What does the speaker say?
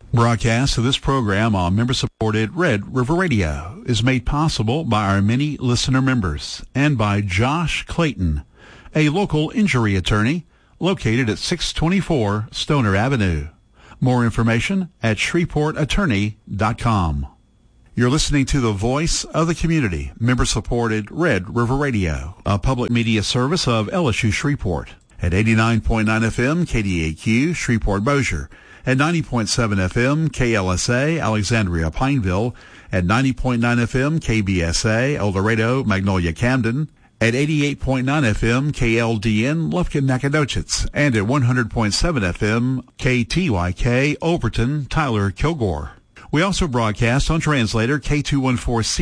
Broadcast of this program on member-supported Red River Radio is made possible by our many listener members and by Josh Clayton, a local injury attorney located at 624 Stoner Avenue. More information at shreveportattorney.com. You're listening to the voice of the community, member-supported Red River Radio, a public media service of LSU Shreveport at 89.9 FM KDAQ Shreveport Bossier, at 90.7 FM KLSA Alexandria Pineville, at 90.9 FM KBSA El Dorado Magnolia Camden, at 88.9 FM KLDN Lufkin Nacogdoches, and at 100.7 FM KTYK Overton Tyler Kilgore. We also broadcast on translator K214C